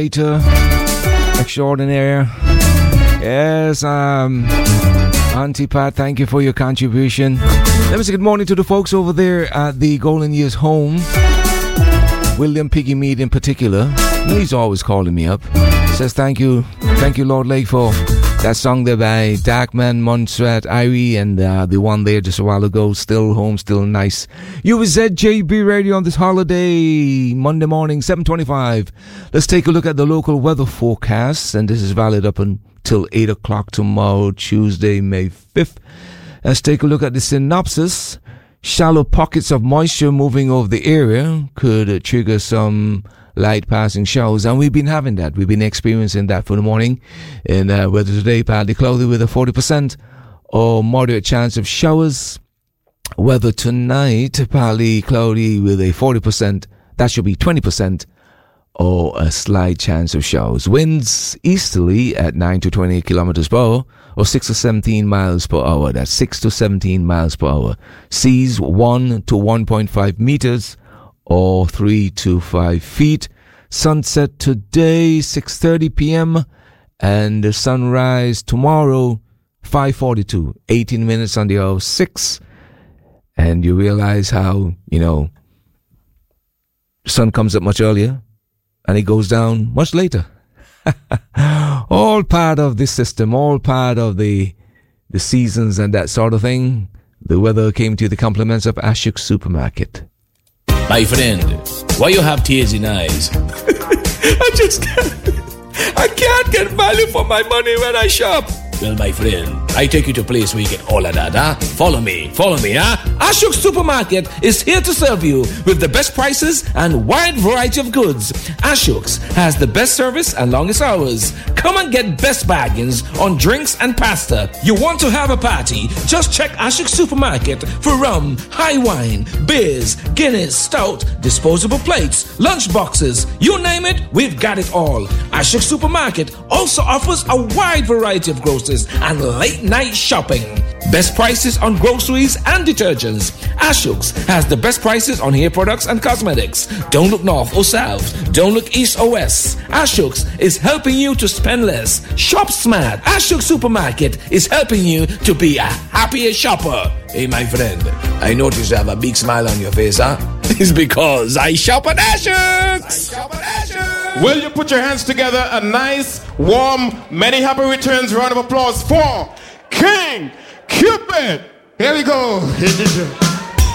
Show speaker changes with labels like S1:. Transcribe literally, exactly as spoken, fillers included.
S1: extraordinaire. Yes, um, Auntie Pat, thank you for your contribution. Let me say good morning to the folks over there at the Golden Years home. William Piggy Mead in particular. He's always calling me up. He says thank you, thank you, Lord Lake, for that song there by Darkman, Montserrat, Irie, and uh, the one there just a while ago, Still Home, Still Nice. You with Z J B Radio on this holiday, Monday morning, seven twenty-five. Let's take a look at the local weather forecast, and this is valid up until eight o'clock tomorrow, Tuesday, May fifth. Let's take a look at the synopsis. Shallow pockets of moisture moving over the area could uh, trigger some light passing showers, and we've been having that. We've been experiencing that for the morning. And uh, weather today, partly cloudy with a forty percent or moderate chance of showers. Weather tonight, partly cloudy with a forty percent, that should be twenty percent, or a slight chance of showers. Winds easterly at nine to twenty kilometers per hour, or six to seventeen miles per hour. That's six to seventeen miles per hour. Seas one to one point five meters, or three to five feet. Sunset today, six thirty p.m. and the sunrise tomorrow, five forty-two. eighteen minutes on the hour six. And you realize how, you know, the sun comes up much earlier and it goes down much later. All part of this system, all part of the the seasons and that sort of thing. The weather came to the compliments of Ashok Supermarket.
S2: My friend, why you have tears in eyes? I just can't. I can't get value for my money when I shop. Well, my friend, I take you to a place where you get all of that, huh? Follow me, follow me, huh? Ashok Supermarket is here to serve you with the best prices and wide variety of goods. Ashok's has the best service and longest hours. Come and get best bargains on drinks and pasta. You want to have a party? Just check Ashok Supermarket for rum, high wine, beers, Guinness, stout, disposable plates, lunch boxes. You name it, we've got it all. Ashok Supermarket also offers a wide variety of groceries and late night shopping. Best prices on groceries and detergents. Ashok's has the best prices on hair products and cosmetics. Don't look north or south. Don't look east or west. Ashok's is helping you to spend less. Shop smart. Ashok Supermarket is helping you to be a happier shopper. Hey, my friend, I notice you have a big smile on your face, huh? It's because I shop at Ashok's. I shop at Ashok's.
S3: Will you put your hands together? A nice, warm, many happy returns round of applause for King Cupid. Here we go.